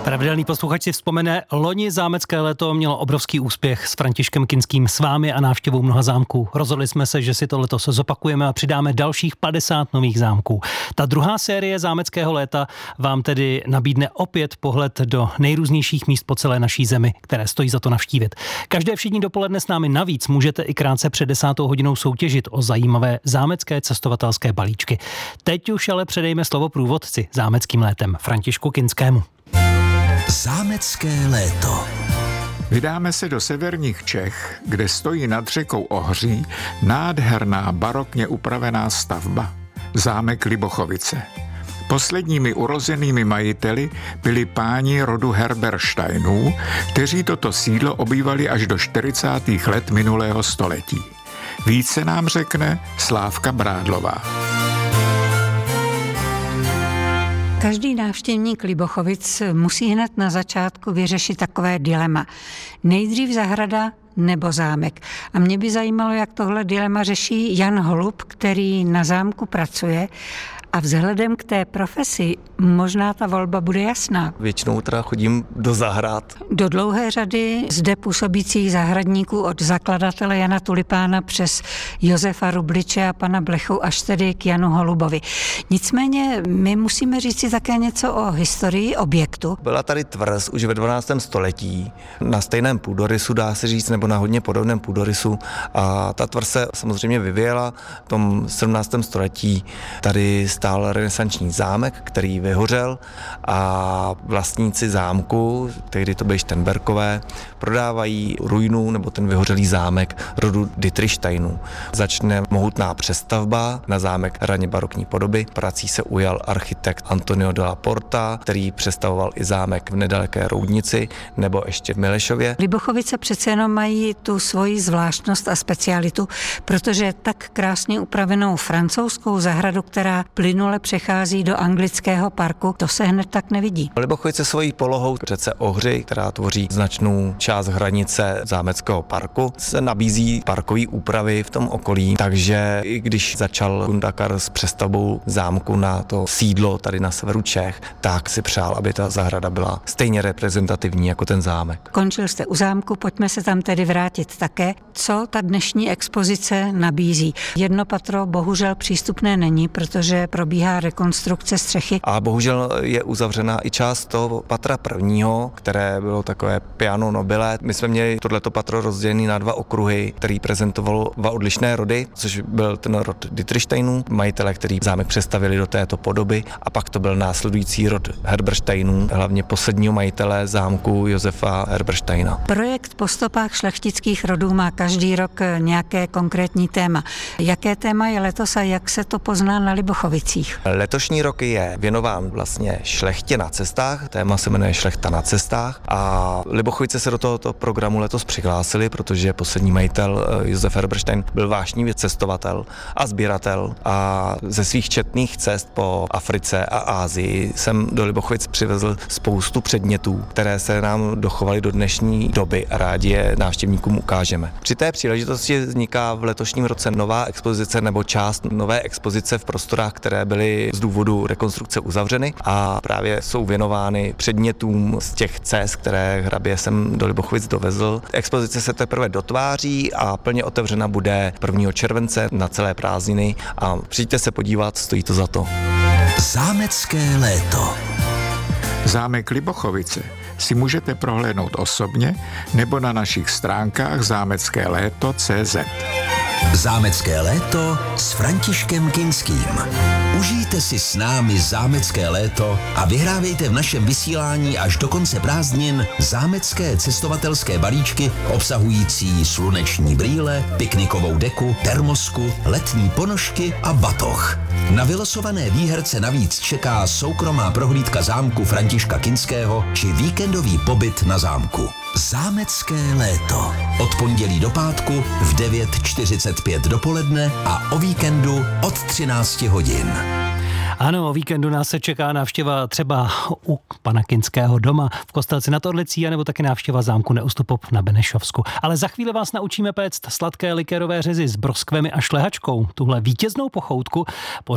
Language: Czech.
Pravidelný posluchač si vzpomene, loni zámecké léto mělo obrovský úspěch s Františkem Kinským, s vámi a návštěvou mnoha zámků. Rozhodli jsme se, že si to letos zopakujeme a přidáme dalších 50 nových zámků. Ta druhá série zámeckého léta vám tedy nabídne opět pohled do nejrůznějších míst po celé naší zemi, které stojí za to navštívit. Každé všední dopoledne s námi navíc můžete i krátce před 10. hodinou soutěžit o zajímavé zámecké cestovatelské balíčky. Teď už ale předejme slovo průvodci zámeckým létem Františku Kinskému. Zámecké léto. Vydáme se do severních Čech, kde stojí nad řekou Ohří nádherná barokně upravená stavba, zámek Libochovice. Posledními urozenými majiteli byli páni rodu Herbersteinů, kteří toto sídlo obývali až do 40. let minulého století. Více nám řekne Slávka Brádlová. Každý návštěvník Libochovic musí hned na začátku vyřešit takové dilema. Nejdřív zahrada nebo zámek. A mě by zajímalo, jak tohle dilema řeší Jan Holub, který na zámku pracuje. A vzhledem k té profesi možná ta volba bude jasná. Většinou teda chodím do zahrad. Do dlouhé řady zde působících zahradníků od zakladatele Jana Tulipána přes Josefa Rubliče a pana Blechu až tedy k Janu Holubovi. Nicméně my musíme říct si také něco o historii objektu. Byla tady tvrz už ve 12. století na stejném půdorysu, dá se říct, nebo na hodně podobném půdorysu. A ta tvrz se samozřejmě vyvíjela v tom 17. století. Tady stál renesanční zámek, který vyhořel a vlastníci zámku, tehdy to byly Štenberkové, prodávají ruinu nebo ten vyhořelý zámek rodu Dietrichsteinů. Začne mohutná přestavba na zámek raně barokní podoby. Prací se ujal architekt Antonio della Porta, který přestavoval i zámek v nedaleké Roudnici nebo ještě v Milešově. Libochovice přece jenom mají tu svoji zvláštnost a specialitu, protože tak krásně upravenou francouzskou zahradu, která plynule přechází do anglického parku, to se hned tak nevidí. Libochovice svojí polohou k řece Ohři, která tvoří značnou část hranice zámeckého parku, se nabízí parkové úpravy v tom okolí, takže i když začal Kundakar s přestavbou zámku na to sídlo tady na severu Čech, tak si přál, aby ta zahrada byla stejně reprezentativní jako ten zámek. Končil jste u zámku, pojďme se tam tedy vrátit také. Co ta dnešní expozice nabízí? Jedno patro bohužel přístupné není, protože probíhá rekonstrukce střechy. A bohužel je uzavřena i část toho patra prvního, které bylo takové piano nobile. My jsme měli tohleto patro rozdělené na dva okruhy, který prezentovalo dva odlišné rody, což byl ten rod Dietrichsteinů, majitele, který zámek přestavili do této podoby, a pak to byl následující rod Herbersteinů, hlavně posledního majitele zámku Josefa Herbersteina. Projekt Po stopách šlechtických rodů má každý rok nějaké konkrétní téma. Jaké téma je letos a jak se to pozná na Libochovicích? Letošní rok je věnován vlastně šlechtě na cestách, téma se jmenuje Šlechta na cestách a Libochovice se do tohoto programu letos přihlásili, protože poslední majitel Josef Herberstein byl vášnivý cestovatel a sběratel a ze svých četných cest po Africe a Asii jsem do Libochovic přivezl spoustu předmětů, které se nám dochovaly do dnešní doby a rádi je návštěvníkům ukážeme. Při té příležitosti vzniká v letošním roce nová expozice nebo část nové expozice v prostorách, které byly z důvodu rekonstrukce uzavřeny a právě jsou věnovány předmětům z těch cest, které hrabě jsem do Libochovic dovezl. Expozice se teprve dotváří a plně otevřena bude 1. července na celé prázdniny a přijďte se podívat, stojí to za to. Zámecké léto. Zámek Libochovice si můžete prohlédnout osobně nebo na našich stránkách zámeckéléto.cz. Zámecké léto s Františkem Kinským. Užijte si s námi zámecké léto a vyhrávejte v našem vysílání až do konce prázdnin zámecké cestovatelské balíčky obsahující sluneční brýle, piknikovou deku, termosku, letní ponožky a batoh. Na vylosované výherce navíc čeká soukromá prohlídka zámku Františka Kinského či víkendový pobyt na zámku. Zámecké léto. Od pondělí do pátku v 9:45 dopoledne a o víkendu od 13 hodin. Ano, o víkendu nás se čeká návštěva třeba u pana Kinského doma v Kostelci nad Orlicí, anebo taky návštěva zámku Neustupov na Benešovsku. Ale za chvíli vás naučíme péct sladké likérové řezy s broskvemi a šlehačkou. Tuhle vítěznou pochoutku